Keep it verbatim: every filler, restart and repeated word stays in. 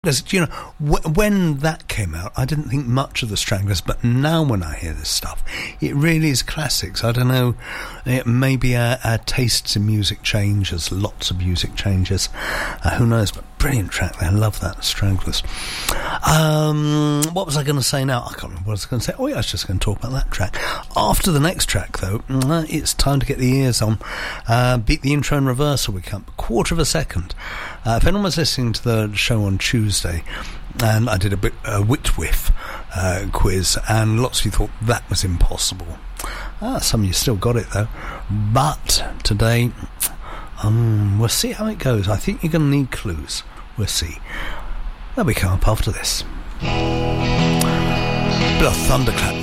Because, you know, w- when that came out, I didn't think much of the Stranglers, but now when I hear this stuff, it really is classics. I don't know, it, maybe our, our tastes in music change as lots of music changes. Uh, who knows, but brilliant track there. I love that, Stranglers. Um, what was I going to say now? I can't remember what I was going to say. Oh, yeah, I was just going to talk about that track. After the next track, though, uh, it's time to get the ears on. Uh, beat the intro in reverse a week up, quarter of a second. Uh, if anyone was listening to the show on Tuesday, and I did a bit a wit whiff uh, quiz, and lots of you thought that was impossible. Ah, some of you still got it though. But today, um, we'll see how it goes. I think you're going to need clues. We'll see. They'll be coming up after this. Bit of thunderclap